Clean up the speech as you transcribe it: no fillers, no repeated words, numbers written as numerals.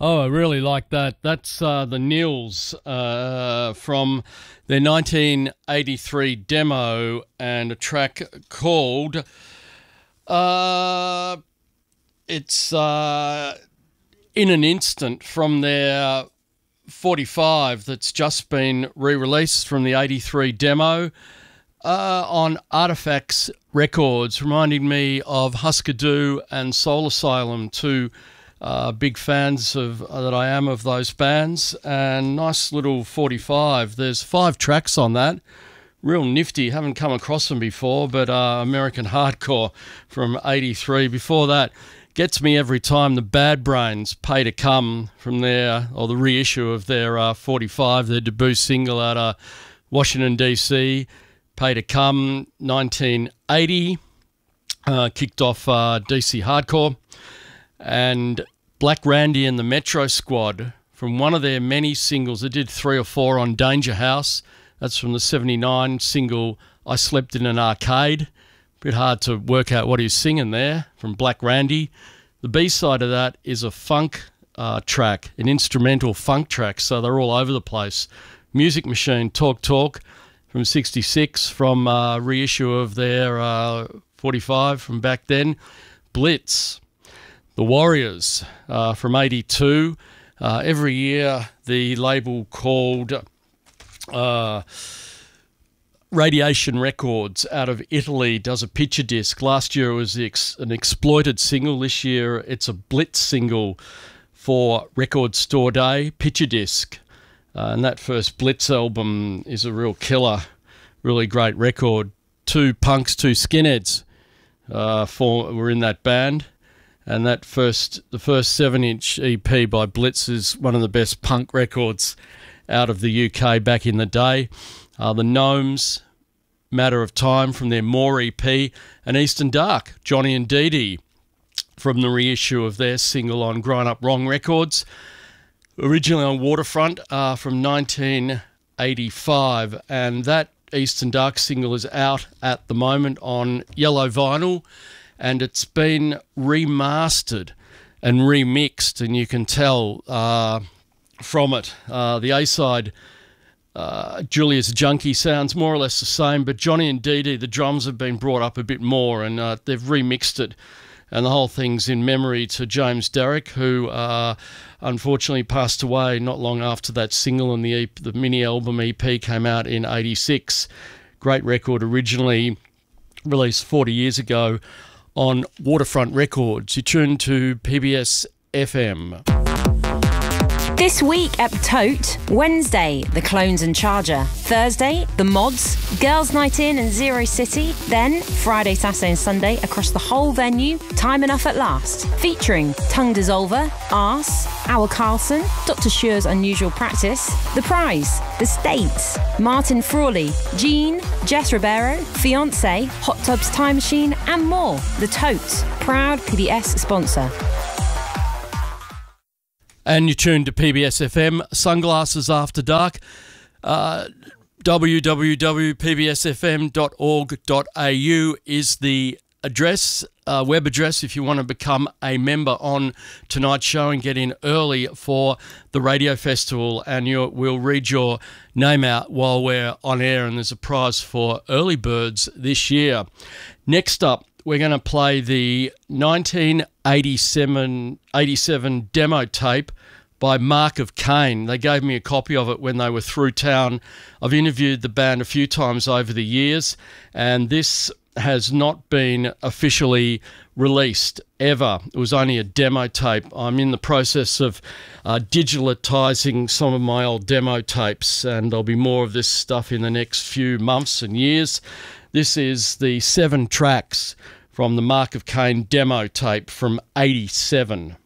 Oh, I really like that. That's the Nils from their 1983 demo, and a track called it's In an Instant from their 45 that's just been re-released from the 83 demo on Artifacts Records, reminding me of Husker Du and Soul Asylum, two big fans of that I am of those bands. And nice little 45. There's 5 tracks on that. Real nifty. Haven't come across them before, but American Hardcore from 83. Before that, gets me every time, the Bad Brains, Pay to Come, from their, or the reissue of their 45, their debut single out of Washington, D.C., Pay to Come, 1980, kicked off DC Hardcore. And Black Randy and the Metro Squad, from one of their many singles. They did 3 or 4 on Danger House. That's from the 79 single, I Slept in an Arcade. Bit hard to work out what he's singing there, from Black Randy. The B-side of that is a funk track, an instrumental funk track, so they're all over the place. Music Machine, Talk Talk, from 66, from reissue of their 45 from back then. Blitz, The Warriors, from 82. Every year, the label called Radiation Records out of Italy does a picture disc. Last year it was an exploited single. This year it's a Blitz single for Record Store Day, picture disc. And that first Blitz album is a real killer, really great record. 2 punks, 2 skinheads were in that band. And the first 7-inch EP by Blitz is one of the best punk records out of the UK back in the day. The Gnomes, Matter of Time from their More EP, and Eastern Dark, Johnny and Dee Dee, from the reissue of their single on Grown Up Wrong Records, originally on Waterfront from 1985. And that Eastern Dark single is out at the moment on yellow vinyl, and it's been remastered and remixed, and you can tell from it. The A-side, Julius Junkie, sounds more or less the same, but Johnny and Dee Dee, the drums have been brought up a bit more, and they've remixed it. And the whole thing's in memory to James Derrick, who unfortunately passed away not long after that single, and the mini-album EP came out in 86. Great record, originally released 40 years ago on Waterfront Records. You tune to PBS FM. This week at Tote, Wednesday, The Clones and Charger. Thursday, The Mods, Girls Night In and Zero City. Then, Friday, Saturday and Sunday, across the whole venue, Time Enough at Last. Featuring Tongue Dissolver, Arse, Our Carlson, Dr. Schure's Unusual Practice, The Prize, The States, Martin Frawley, Jean, Jess Ribeiro, Fiancé, Hot Tubs Time Machine and more. The Tote, proud PBS sponsor. And you tune to PBS FM, Sunglasses After Dark, www.pbsfm.org.au is the address, web address, if you want to become a member on tonight's show and get in early for the radio festival. And we'll read your name out while we're on air, and there's a prize for early birds this year. Next up, we're going to play the 1987 demo tape by Mark of Cain. They gave me a copy of it when they were through town. I've interviewed the band a few times over the years, and this has not been officially released ever. It was only a demo tape. I'm in the process of digitalising some of my old demo tapes, and there'll be more of this stuff in the next few months and years. This is the 7 tracks from the Mark of Cain demo tape from 87.